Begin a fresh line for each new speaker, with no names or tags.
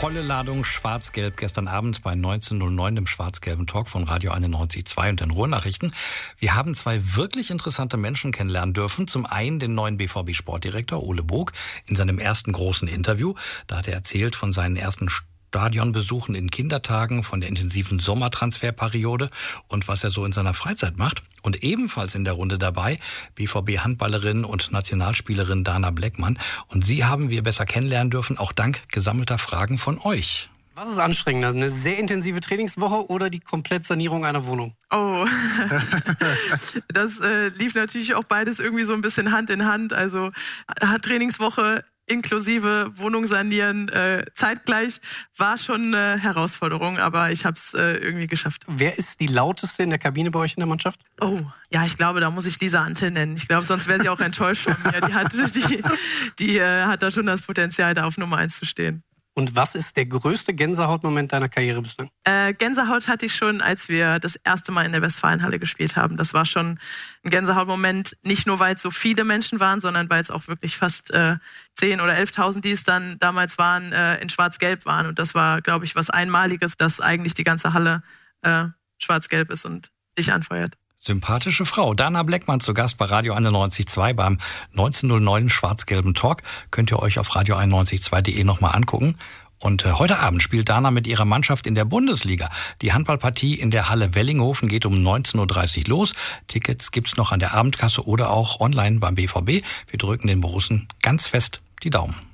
Volle Ladung Schwarz-Gelb gestern Abend bei 19:09 im schwarz-gelben Talk von Radio 91.2 und den Ruhrnachrichten. Wir haben zwei wirklich interessante Menschen kennenlernen dürfen. Zum einen den neuen BVB-Sportdirektor Ole Bog in seinem ersten großen Interview. Da hat er erzählt von seinen ersten Stadionbesuchen in Kindertagen, von der intensiven Sommertransferperiode und was er so in seiner Freizeit macht. Und ebenfalls in der Runde dabei BVB-Handballerin und Nationalspielerin Dana Bleckmann. Und sie haben wir besser kennenlernen dürfen, auch dank gesammelter Fragen von euch.
Was ist anstrengender, eine sehr intensive Trainingswoche oder die Komplettsanierung einer Wohnung?
Oh, das lief natürlich auch beides irgendwie so ein bisschen Hand in Hand. Also Trainingswoche inklusive Wohnung sanieren zeitgleich war schon eine Herausforderung, aber ich habe es irgendwie geschafft.
Wer ist die lauteste in der Kabine bei euch in der Mannschaft?
Oh, ja, ich glaube, da muss ich Lisa Ante nennen. Ich glaube, sonst wäre sie auch enttäuscht von mir. Die hat da schon das Potenzial, da auf Nummer 1 zu stehen.
Und was ist der größte Gänsehautmoment deiner Karriere bislang?
Gänsehaut hatte ich schon, als wir das erste Mal in der Westfalenhalle gespielt haben. Das war schon ein Gänsehautmoment, nicht nur, weil es so viele Menschen waren, sondern weil es auch wirklich fast 10.000 oder 11.000, die es dann damals waren, in Schwarz-Gelb waren. Und das war, glaube ich, was Einmaliges, dass eigentlich die ganze Halle schwarz-gelb ist und dich anfeuert.
Sympathische Frau. Dana Bleckmann zu Gast bei Radio 91.2 beim 19:09 schwarz-gelben Talk. Könnt ihr euch auf radio91.2.de nochmal angucken. Und heute Abend spielt Dana mit ihrer Mannschaft in der Bundesliga. Die Handballpartie in der Halle Wellinghofen geht um 19.30 Uhr los. Tickets gibt's noch an der Abendkasse oder auch online beim BVB. Wir drücken den Borussen ganz fest die Daumen.